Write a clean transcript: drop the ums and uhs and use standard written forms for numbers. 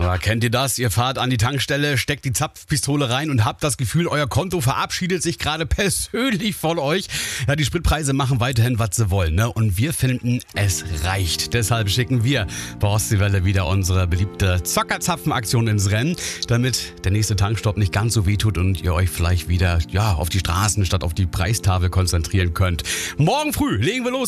Ja, kennt ihr das? Ihr fahrt an die Tankstelle, steckt die Zapfpistole rein und habt das Gefühl, euer Konto verabschiedet sich gerade persönlich von euch. Ja, die Spritpreise machen weiterhin, was sie wollen, ne? Und wir finden, es reicht. Deshalb schicken wir bei Ostseewelle wieder unsere beliebte Zockerzapfenaktion ins Rennen, damit der nächste Tankstopp nicht ganz so wehtut und ihr euch vielleicht wieder auf die Straßen statt auf die Preistafel konzentrieren könnt. Morgen früh legen wir los.